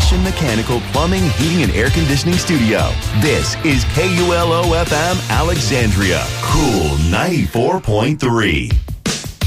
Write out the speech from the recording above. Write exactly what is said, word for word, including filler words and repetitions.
Christian Mechanical Plumbing, Heating, and Air Conditioning Studio. This is K U L O F M Alexandria. Cool ninety-four point three.